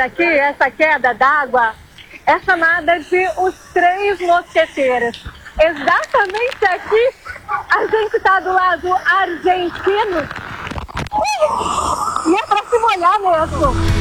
aqui, essa queda d'água, é chamada de Os Três Mosqueteiros. Exatamente aqui, a gente está do lado argentino. E é para se molhar mesmo.